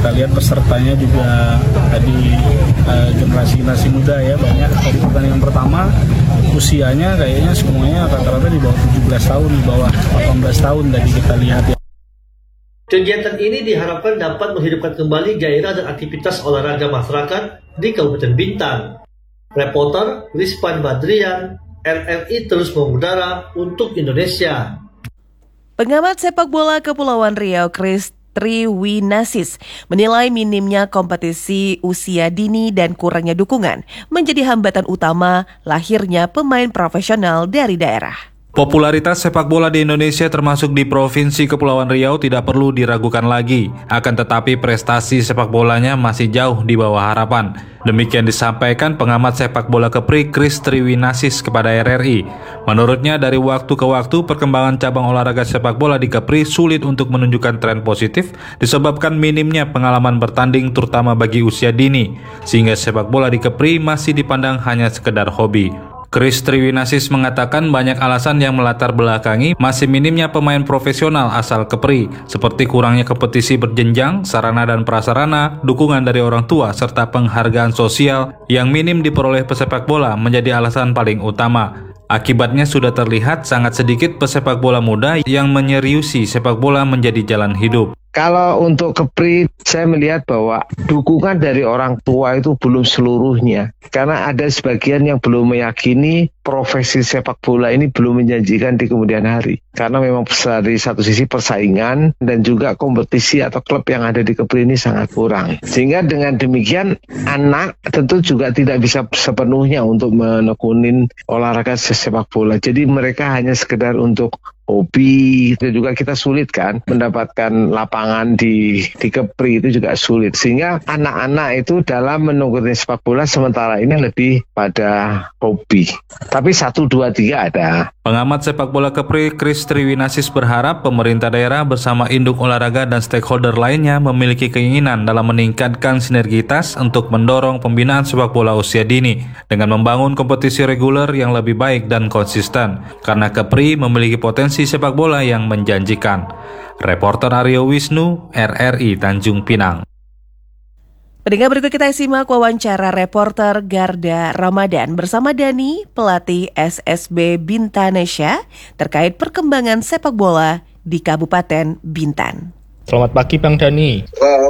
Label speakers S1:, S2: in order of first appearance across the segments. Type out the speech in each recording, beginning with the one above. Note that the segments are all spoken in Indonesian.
S1: kita lihat pesertanya juga tadi generasi muda ya, banyak. Dari pertandingan pertama usianya kayaknya semuanya rata-rata di bawah 17 tahun, di bawah 18 tahun tadi kita lihat ya.
S2: Kegiatan ini diharapkan dapat menghidupkan kembali gairah dan aktivitas olahraga masyarakat di Kabupaten Bintan. Reporter Rizpan Badrian, RRI terus mengudara untuk Indonesia.
S3: Pengamat sepak bola Kepulauan Riau Chris Triwinasis menilai minimnya kompetisi usia dini dan kurangnya dukungan menjadi hambatan utama lahirnya pemain profesional dari daerah.
S4: Popularitas sepak bola di Indonesia termasuk di Provinsi Kepulauan Riau tidak perlu diragukan lagi. Akan tetapi prestasi sepak bolanya masih jauh di bawah harapan. Demikian disampaikan pengamat sepak bola Kepri Chris Triwinasis kepada RRI. Menurutnya dari waktu ke waktu perkembangan cabang olahraga sepak bola di Kepri sulit untuk menunjukkan tren positif disebabkan minimnya pengalaman bertanding terutama bagi usia dini. Sehingga sepak bola di Kepri masih dipandang hanya sekedar hobi. Chris Triwinasis mengatakan banyak alasan yang melatar belakangi masih minimnya pemain profesional asal Kepri, seperti kurangnya kompetisi berjenjang, sarana dan prasarana, dukungan dari orang tua, serta penghargaan sosial yang minim diperoleh pesepak bola menjadi alasan paling utama. Akibatnya sudah terlihat sangat sedikit pesepak bola muda yang menyeriusi sepak bola menjadi jalan hidup.
S5: Kalau untuk Kepri, saya melihat bahwa dukungan dari orang tua itu belum seluruhnya. Karena ada sebagian yang belum meyakini profesi sepak bola ini belum menjanjikan di kemudian hari. Karena memang dari satu sisi persaingan dan juga kompetisi atau klub yang ada di Kepri ini sangat kurang. Sehingga dengan demikian anak tentu juga tidak bisa sepenuhnya untuk menekunin olahraga sepak bola. Jadi mereka hanya sekedar untuk hobi, itu juga kita sulit kan mendapatkan lapangan di Kepri, itu juga sulit. Sehingga anak-anak itu dalam menekuni sepak bola sementara ini lebih pada hobi. Tapi 1, 2, 3 ada.
S4: Pengamat sepak bola Kepri Chris Triwinasis berharap pemerintah daerah bersama induk olahraga dan stakeholder lainnya memiliki keinginan dalam meningkatkan sinergitas untuk mendorong pembinaan sepak bola usia dini dengan membangun kompetisi reguler yang lebih baik dan konsisten. Karena Kepri memiliki potensi sepak bola yang menjanjikan. Reporter Aryo Wisnu, RRI Tanjung Pinang.
S3: Pendengar, berikut kita simak wawancara reporter Garda Ramadan bersama Dani, pelatih SSB Bintanesya, terkait perkembangan sepak bola di Kabupaten Bintan.
S6: Selamat pagi Bang Dani.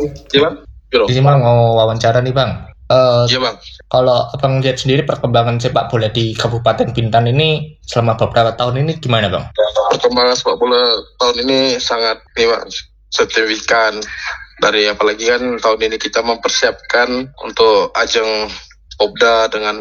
S6: Ini Bang mau wawancara nih Bang.
S7: Iya Bang.
S6: Kalau Abang lihat sendiri perkembangan sepak bola di Kabupaten Bintan ini selama beberapa tahun ini gimana Bang?
S7: Perkembangan sepak bola tahun ini sangat signifikan. Dari apalagi kan tahun ini kita mempersiapkan untuk ajang Popda dengan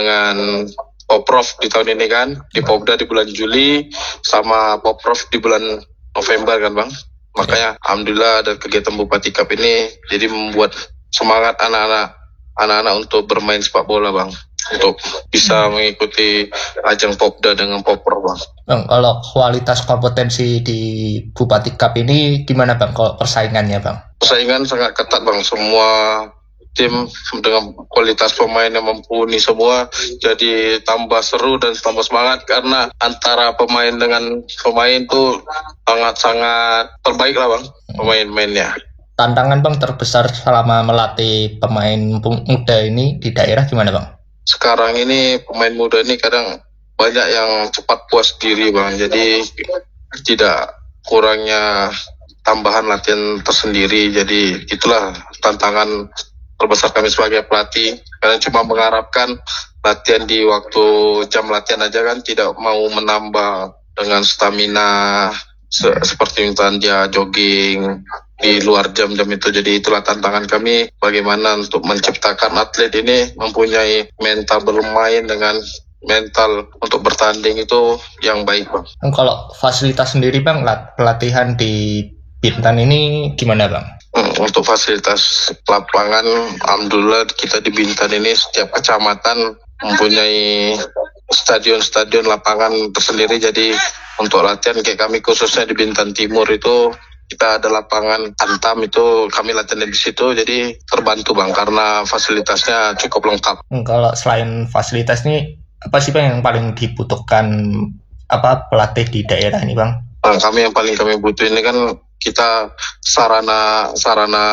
S7: Poprov di tahun ini kan, di Popda di bulan Juli sama Poprov di bulan November kan Bang. Makanya alhamdulillah ada kegiatan Bupati Cup ini jadi membuat semangat anak-anak untuk bermain sepak bola Bang, untuk bisa mengikuti ajang Popda dengan Poprov Bang.
S6: Bang, kalau kualitas kompetensi di Bupati Cup ini gimana Bang kalau persaingannya Bang?
S7: Persaingan sangat ketat Bang, semua tim dengan kualitas pemain yang mumpuni semua, jadi tambah seru dan tambah semangat karena antara pemain dengan pemain tuh sangat terbaik lah Bang, pemain-pemainnya.
S6: Tantangan Bang terbesar selama melatih pemain muda ini di daerah gimana Bang?
S7: Sekarang ini pemain muda ini kadang banyak yang cepat puas diri Bang, jadi tidak kurangnya tambahan latihan tersendiri. Jadi itulah tantangan terbesar kami sebagai pelatih. Karena cuma mengharapkan latihan di waktu jam latihan aja kan, tidak mau menambah dengan stamina seperti misalnya dia jogging di luar jam-jam itu. Jadi itulah tantangan kami, bagaimana untuk menciptakan atlet ini mempunyai mental bermain dengan mental untuk bertanding itu yang baik Bang.
S6: Kalau fasilitas sendiri Bang, pelatihan di Bintan ini gimana Bang?
S7: Untuk fasilitas lapangan, alhamdulillah kita di Bintan ini setiap kecamatan mempunyai stadion lapangan tersendiri. Jadi untuk latihan kayak kami khususnya di Bintan Timur itu kita ada lapangan Antam, itu kami latihan di situ, jadi terbantu Bang karena fasilitasnya cukup lengkap.
S6: Kalau selain fasilitas ini apa sih Bang yang paling dibutuhkan pelatih di daerah ini Bang?
S7: Kami yang paling kami butuh ini kan kita sarana